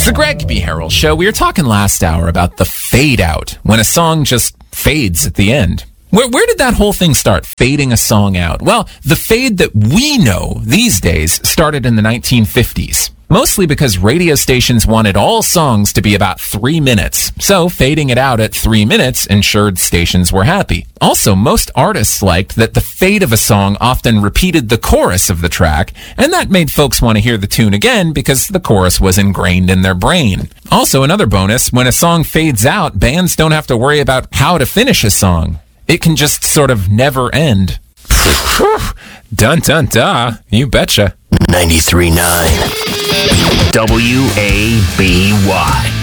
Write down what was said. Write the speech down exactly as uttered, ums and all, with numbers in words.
It's the Greg B. Harrell Show. We were talking last hour about the fade out, when a song just fades at the end. Where, where did that whole thing start, fading a song out? Well, the fade that we know these days started in the nineteen fifties. Mostly because radio stations wanted all songs to be about three minutes. So fading it out at three minutes ensured stations were happy. Also, most artists liked that the fade of a song often repeated the chorus of the track, and that made folks want to hear the tune again because the chorus was ingrained in their brain. Also, another bonus, when a song fades out, bands don't have to worry about how to finish a song. It can just sort of never end. Dun dun dun, you betcha. ninety-three point nine W A B Y